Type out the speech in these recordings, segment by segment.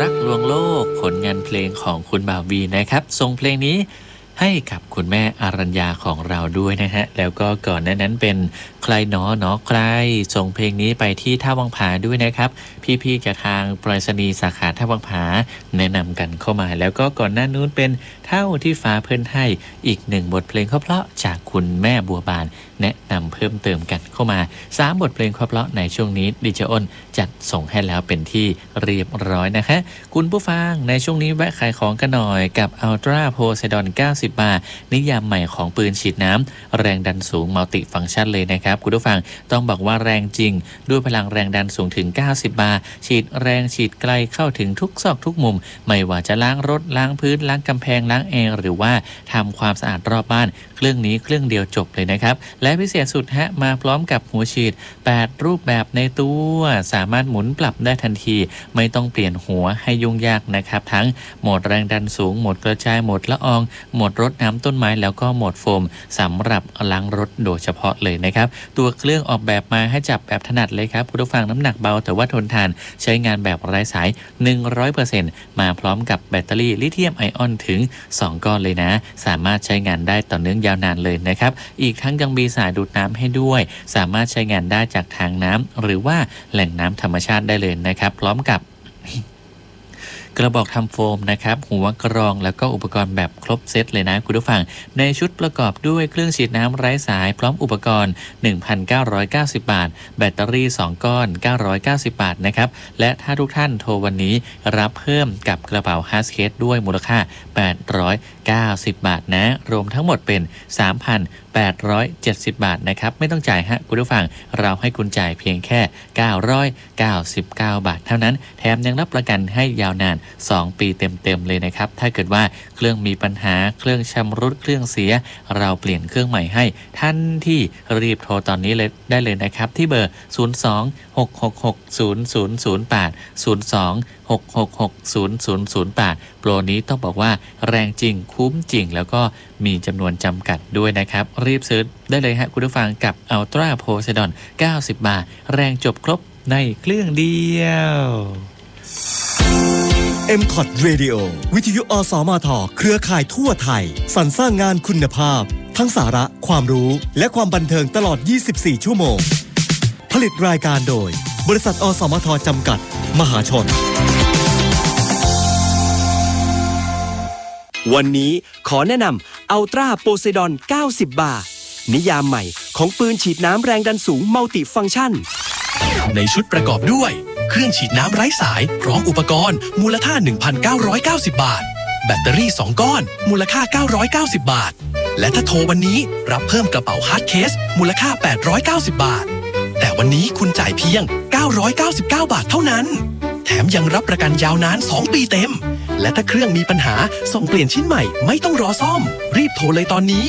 รักลวงโลกผลงานเพลงของคุณบ่าววีนะครับส่งเพลงนี้ให้กับคุณแม่อารัญญาของเราด้วยนะฮะแล้วก็ก่อนหน้านั้นเป็นใครหนอใครส่งเพลงนี้ไปที่ท่าวังผาด้วยนะครับพี่ๆจากทางไปรษณีย์สาขาท่าวังผาแนะนำกันเข้ามาแล้วก็ก่อนหน้านู้นเป็นเท่าที่ฟ้าเพิ่นให้อีก1บทเพลงเพราะๆจากคุณแม่บัวบานแนะนำเพิ่มเติมกันเข้ามา3บทเพลงเพราะๆในช่วงนี้ดิเจอ้นจัดส่งให้แล้วเป็นที่เรียบร้อยนะคะคุณผู้ฟังในช่วงนี้แวะขายของกันหน่อยกับ Ultra Poseidon 90 บาทนิยามใหม่ของปืนฉีดน้ำแรงดันสูงมัลติฟังก์ชันเลยนะครับคุณผู้ฟังต้องบอกว่าแรงจริงด้วยพลังแรงดันสูงถึง90 บาร์ฉีดแรงฉีดไกลเข้าถึงทุกซอกทุกมุมไม่ว่าจะล้างรถล้างพื้นล้างกำแพงล้างแอร์หรือว่าทำความสะอาดรอบบ้านเครื่องนี้เครื่องเดียวจบเลยนะครับและพิเศษสุดฮะมาพร้อมกับหัวฉีด8รูปแบบในตัวสามารถหมุนปรับได้ทันทีไม่ต้องเปลี่ยนหัวให้ยุ่งยากนะครับทั้งโหมดแรงดันสูงโหมดกระจายโหมดละอองโหมดรดน้ำต้นไม้แล้วก็โหมดโฟมสำหรับล้างรถโดยเฉพาะเลยนะครับตัวเครื่องออกแบบมาให้จับแบบถนัดเลยครับคุณผู้ฟังน้ำหนักเบาแต่ว่าทนทานใช้งานแบบไร้สาย 100% มาพร้อมกับแบตเตอรี่ลิเธียมไอออนถึง2ก้อนเลยนะสามารถใช้งานได้ต่อเนื่องยาวนานเลยนะครับอีกทั้งยังมีสายดูดน้ำให้ด้วยสามารถใช้งานได้จากทางน้ำหรือว่าแหล่งน้ำธรรมชาติได้เลยนะครับพร้อมกับกระบอกทำโฟมนะครับหัวกรองแล้วก็อุปกรณ์แบบครบเซตเลยนะคุณผู้ฟังในชุดประกอบด้วยเครื่องฉีดน้ำไร้สายพร้อมอุปกรณ์ 1,990 บาทแบตเตอรี่2ก้อน990 บาทนะครับและถ้าทุกท่านโทรวันนี้รับเพิ่มกับกระเป๋าฮาร์ดเคสด้วยมูลค่า890 บาทนะรวมทั้งหมดเป็น 3,870 บาทนะครับไม่ต้องจ่ายฮะคุณผู้ฟังเราให้คุณจ่ายเพียงแค่999 บาทเท่านั้นแถมยังรับประกันให้ยาวนาน2 ปีเต็มๆเลยนะครับถ้าเกิดว่าเครื่องมีปัญหาเครื่องชำรุดเครื่องเสียเราเปลี่ยนเครื่องใหม่ให้ทันทีรีบโทรตอนนี้เลยได้เลยนะครับที่เบอร์ 02-666-0008 02-666-0008 โปรนี้ต้องบอกว่าแรงจริงคุ้มจริงแล้วก็มีจำนวนจำกัดด้วยนะครับรีบซื้อได้เลยฮะคุณผู้ฟังกับ Ultra Poseidon 90 บาทแรงจบครบในเครื่องเดียว MCOT Radio วิทยุอสมทเครือข่ายทั่วไทยสรรสร้างงานคุณภาพทั้งสาระความรู้และความบันเทิงตลอด24ชั่วโมงผลิตรายการโดยบริษัทอสมทจำกัดมหาชนวันนี้ขอแนะนำ Ultra Poseidon 90 บาทนิยามใหม่ของปืนฉีดน้ำแรงดันสูงมัลติฟังก์ชันในชุดประกอบด้วยเครื่องฉีดน้ำไร้สายพร้อมอุปกรณ์มูลค่า 1,990 บาทแบตเตอรี่2ก้อนมูลค่า990 บาทและถ้าโทรวันนี้รับเพิ่มกระเป๋าฮาร์ดเคสมูลค่า890 บาทแต่วันนี้คุณจ่ายเพียง999 บาทเท่านั้นแถมยังรับประกันยาวนาน2 ปีเต็มและถ้าเครื่องมีปัญหาส่งเปลี่ยนชิ้นใหม่ไม่ต้องรอซ่อมรีบโทรเลยตอนนี้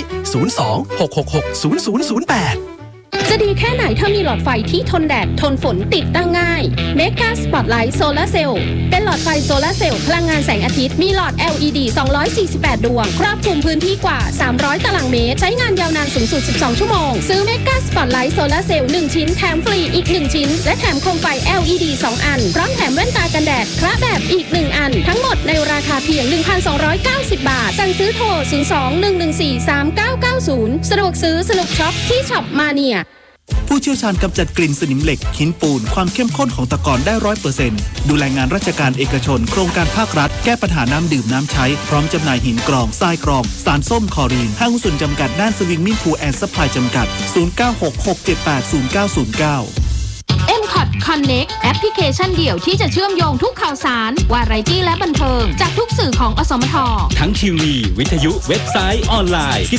02-666-0008 จะดีแค่ไหนถ้ามีหลอดไฟที่ทนแดดทนฝนติดตั้งง่าย Mega Spotlight Solar Cell เป็นหลอดไฟโซลาร์เซลล์พลังงานแสงอาทิตย์มีหลอด LED 248 ดวงครอบคลุมพื้นที่กว่า300ตารางเมตรใช้งานยาวนานสูงสุด12ชั่วโมงซื้อ Mega Spotlight Solar Cell 1 ชิ้นแถมฟรีอีก1ชิ้นและแถมโคมไฟ LED 2 อันพร้อมแถมแว่นตากันแดดคละแบบอีก1อันทั้งหมดในราคาเพียง 1,290 บาทสั่งซื้อโทร 02-114-3990 สะดวกซื้อสนุกช็อปที่ช็อปมาเนียผู้เชี่ยวชาญกำจัดกลิ่นสนิมเหล็กหินปูนความเข้มข้นของตะกอนได้ 100% ดูแลงานราชการเอกชนโครงการภาครัฐแก้ปัญหาน้ำดื่มน้ำใช้พร้อมจำหน่ายหินกรองทรายกรองสารส้มคลอรีนห้างหุ้นส่วนจำกัดด้านสวิงมิ่งพูลแอนด์ซัพพลายจำกัด MCOT Connect แอปพลิเคชันเดี่ยวที่จะเชื่อมโยงทุกข่าวสารวาไรตี้และบันเทิงจากทุกสื่อของอสมททั้งทีวีวิทยุเว็บไซต์ออนไลน์